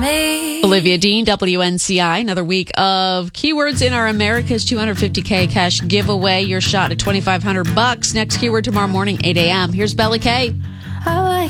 me. Olivia Dean, WNCI. Another week of keywords in our America's $250K cash giveaway. Your shot at $2,500. Next keyword tomorrow morning, 8 a.m. Here's Bella K. I like